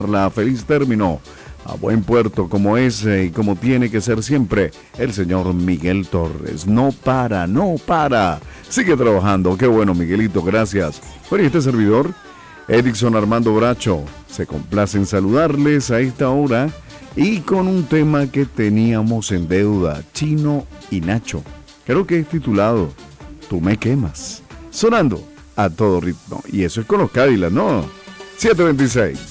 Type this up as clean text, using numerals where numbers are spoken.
la feliz término a buen puerto como es y como tiene que ser siempre el señor Miguel Torres. No para, no para. Sigue trabajando. Qué bueno, Miguelito, gracias. Bueno, y este servidor, Edison Armando Bracho, se complace en saludarles a esta hora y con un tema que teníamos en deuda, Chino y Nacho. Creo que es titulado Tú me quemas. Sonando a todo ritmo. Y eso es con los Cádilas, ¿no? 726.